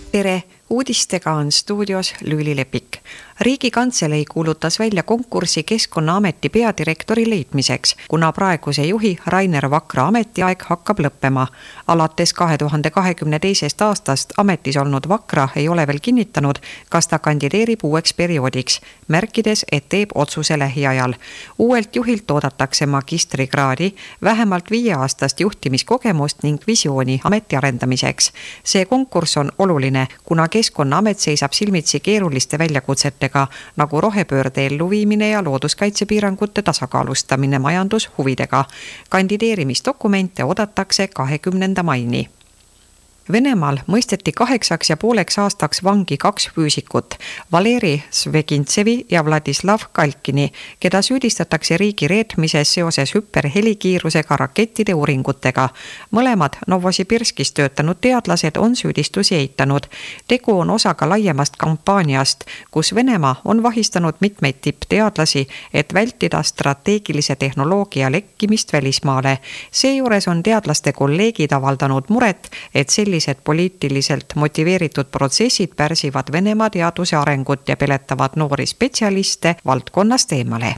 Tere! Uudistega on stuudios Lüüli Lepik. Riigikantselei kuulutas välja konkursi Keskkonnaameti peadirektori leidmiseks, kuna praeguse juhi Rainer Vakra ametiaeg hakkab lõppema. Alates 2022. aastast ametis olnud Vakra ei ole veel kinnitanud, kas ta kandideerib uueks perioodiks, märkides, et teeb otsuse lähiajal. Uuelt juhilt oodatakse magistrikraadi, vähemalt 5-aastast juhtimiskogemust ning visiooni ameti arendamiseks. See konkurss on oluline, kuna Keskkonnaamet seisab silmitsi keeruliste väljakutsetega, nagu rohepöörde elluviimine ja looduskaitsepiirangute tasakaalustamine majandushuvidega. Kandideerimisdokumente oodatakse 20. maini. Venemaal mõisteti 8,5 aastaks vangi 2 füüsikut, Valeri Svegintsevi ja Vladislav Kalkini, keda süüdistatakse riigi reetmises seoses hüperhelikiirusega rakettide uuringutega. Mõlemad Novosibirskis töötanud teadlased on süüdistusi eitanud. Tegu on osaga laiemast kampaaniast, kus Venemaa on vahistanud mitmeid tippteadlasi, et vältida strateegilise tehnoloogia lekkimist välismaale. Seejuures on teadlaste kolleegid avaldanud muret, et sellised poliitiliselt motiveeritud protsessid pärsivad Venemaa teaduse arengut ja peletavad noori spetsialiste valdkonnast eemale.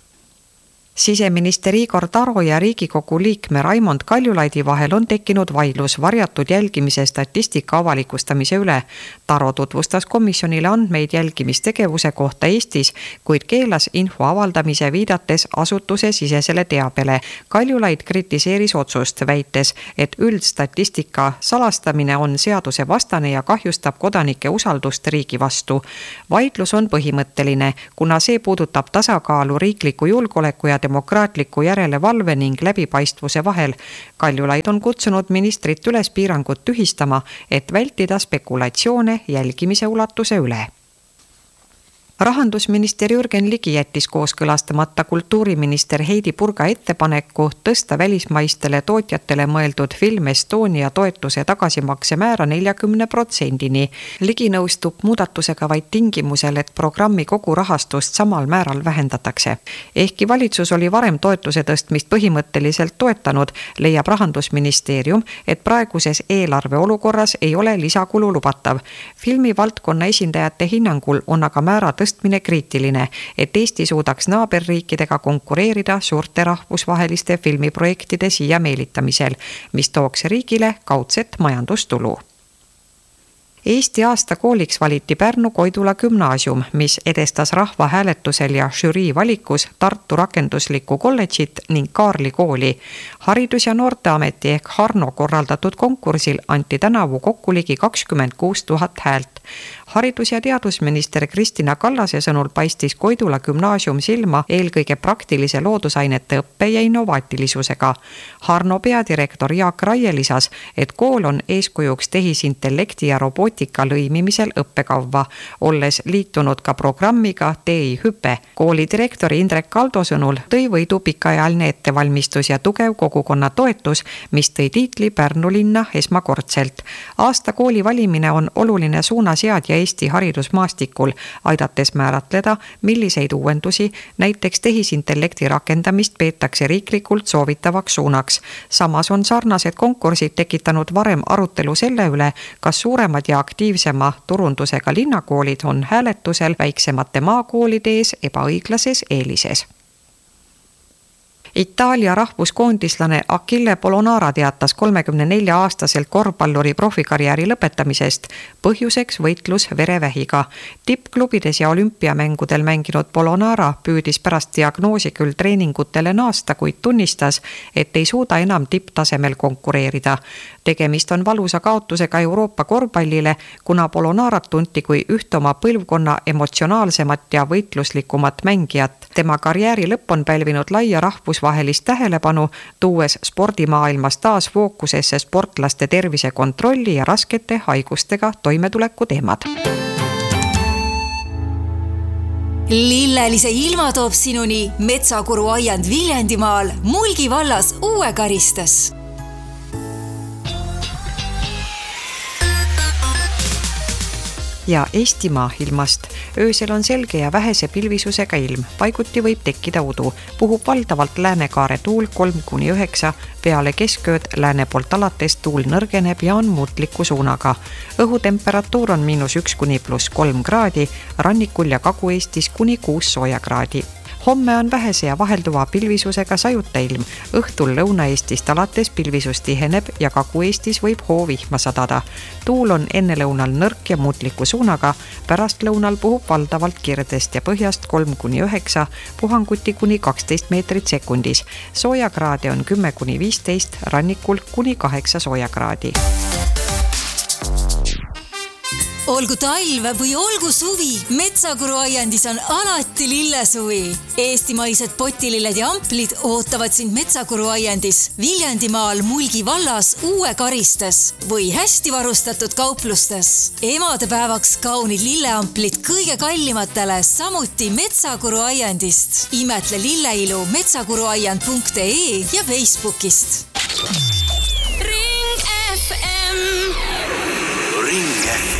Siseminister Igor Taro ja Riigikogu liikme Raimond Kaljulaidi vahel on tekkinud vaidlus varjatud jälgimise statistika avalikustamise üle. Taro tutvustas komisjonile andmeid jälgimistegevuse kohta Eestis, kuid keelas info avaldamise viidates asutuse sisesele teabele. Kaljulaid kritiseeris otsust, väites, et üldstatistika salastamine on seaduse vastane ja kahjustab kodanike usaldust riigi vastu. Vaidlus on põhimõtteline, kuna see puudutab tasakaalu riikliku julgeoleku ja demokraatliku järelevalve ning läbipaistvuse vahel. Kaljulaid on kutsunud ministrit üles piirangut tühistama, et vältida spekulatsioone jälgimise ulatuse üle. Rahandusminister Jürgen Ligi jättis kooskõlastamata kultuuriminister Heidi Purga ettepaneku tõsta välismaistele tootjatele mõeldud Film Estonia toetuse tagasimakse määra 40%-ni. Ligi nõustub muudatusega vaid tingimusel, et programmi kogu rahastust samal määral vähendatakse. Ehkki valitsus oli varem toetuse tõstmist põhimõtteliselt toetanud, leiab Rahandusministeerium, et praeguses eelarve olukorras ei ole lisakulu lubatav. Filmi valdkonna esindajate hinnangul on aga määra tõstmine kriitiline, et Eesti suudaks naaberriikidega konkureerida suurte rahvusvaheliste filmiprojektide siia meelitamisel, mis tooks riigile kaudset majandustulu. Eesti aasta kooliks valiti Pärnu Koidula gümnaasium, mis edestas rahvahääletusel ja žürii valikus Tartu rakenduslikku kolledžit ning Kaarli kooli. Haridus- ja Noorteameti ehk Harno korraldatud konkursil anti tänavu kokku ligi 26 000 häält. Haridus- ja teadusminister Kristina Kallase sõnul paistis Koidula gümnaasium silma eelkõige praktilise loodusainete õppe ja innovaatilisusega. Harno peadirektor Jaak Raie lisas, et kool on eeskujuks tehisintellekti ja robootika lõimimisel õppekavva, olles liitunud ka programmiga TEI Hüpe. Kooli direktori Indrek Kaldo sõnul tõi võidu pikaajaline ettevalmistus ja tugev kogukonna toetus, mis tõi tiitli Pärnu linna esmakordselt. Aasta kooli valimine on oluline suunaseadja Eesti haridusmaastikul, aidates määratleda, milliseid uuendusi, näiteks tehisintellekti rakendamist peetakse riiklikult soovitavaks suunaks. Samas on sarnased konkursid tekitanud varem arutelu selle üle, kas suuremad ja aktiivsema turundusega linnakoolid on hääletusel väiksemate maakoolide ees ebaõiglases eelises. Itaalia rahvuskoondislane Achille Polonara teatas 34-aastaselt korvpalluri profikarjääri lõpetamisest, põhjuseks võitlus verevähiga. Tippklubides ja olümpiamängudel mänginud Polonara püüdis pärast diagnoosi küll treeningutele naasta, kuid tunnistas, et ei suuda enam tipptasemel konkureerida. Tegemist on valusa kaotusega Euroopa korvpallile, kuna Polonarat tunti kui üht oma põlvkonna emotsionaalsemat ja võitluslikumat mängijat. Tema karjääri lõpp on pälvinud laia rahvusvahelist tähelepanu, tuues spordimaailmas taas fookusesse sportlaste tervise kontrolli ja raskete haigustega toimetuleku teemad. Lillelise ilma toob sinuni Metsakuru aiand Viljandimaal Mulgi vallas Uue Karistas. Ja Eestimaa ilmast. Öösel on selge ja vähese pilvisusega ilm. Paiguti võib tekkida udu. Puhub valdavalt läänekaare tuul 3-9, peale keskööd lääne poolt alates tuul nõrgeneb ja on muutliku suunaga. Õhutemperatuur on -1–+3 kraadi, rannikul ja Kagu-Eestis kuni 6 soojakraadi. Homme on vähese ja vahelduva pilvisusega sajuta ilm. Õhtul Lõuna-Eestist alates pilvisus tiheneb ja Kagu-Eestis võib hoovihma sadada. Tuul on enne lõunal nõrk ja muutliku suunaga, pärast lõunal puhub valdavalt kirdest ja põhjast 3-9, puhanguti kuni 12 meetrit sekundis. Soojakraade on 10-15, rannikul kuni 8 soojakraadi. Olgu talv või olgu suvi, Metsakuru aiandis on alati lillesuvi. Eestimaised potililled ja amplid ootavad sind Metsakuru aiandis Viljandimaal Mulgi vallas Uue Karistes või hästi varustatud kauplustes. Emadepäevaks kaunid lilleamplid kõige kallimatele, samuti Metsakuru aiandist. Imetle lilleilu metsakuruaiand.ee ja Facebookist. Ring FM.